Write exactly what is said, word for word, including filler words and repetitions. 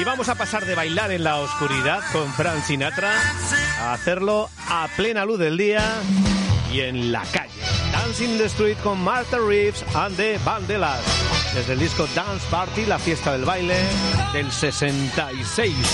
Y vamos a pasar de bailar en la oscuridad con Frank Sinatra a hacerlo a plena luz del día y en la calle. Dancing in the Street con Martha Reeves and the Vandellas. Desde el disco Dance Party, la fiesta del baile del sesenta y seis.